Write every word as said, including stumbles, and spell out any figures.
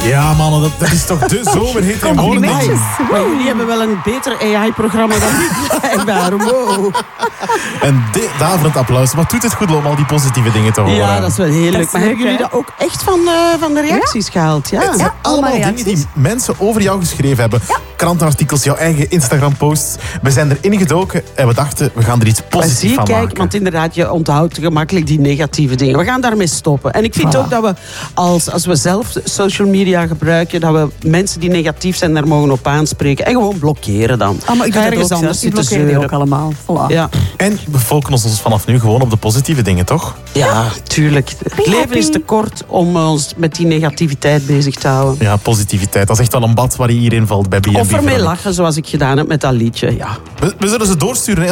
Ja, mannen, dat, dat is toch de zomer tegenwoordig. Maar jullie hebben wel een beter A I-programma dan ik. Blijkbaar. Wow. En de, daverend applaus. Wat doet het goed om al die positieve dingen te horen? Ja, dat is wel heel leuk. Maar leuk, hebben jullie hè? dat ook echt van de, van de reacties gehaald? Ja. Het zijn Ja, allemaal allemaal dingen die reacties. mensen over jou geschreven hebben. Krantenartikels, jouw eigen Instagram-posts. We zijn erin gedoken en we dachten, we gaan er iets Maar positiefs zie, van kijk, maken. want inderdaad, je onthoudt gemakkelijk die negatieve dingen. We gaan daarmee stoppen. En ik vind Voilà. ook dat we, als, als we zelf social media gebruiken, dat we mensen die negatief zijn, daar mogen op aanspreken. En gewoon blokkeren dan. Ah, maar ik doe Ga dat ergens ook, anders zelf. Ik zitten blokkeer die zeuren. ook allemaal. Voilà. Ja. En we focussen ons vanaf nu gewoon op de positieve dingen, toch? ja, tuurlijk. Het leven is te kort om ons met die negativiteit bezig te houden. Ja, positiviteit. Dat is echt wel een bad waar je hierin valt bij B en B. Of ermee Veronica. lachen, zoals ik gedaan heb met dat liedje. Ja. We, we zullen ze doorsturen. Hè.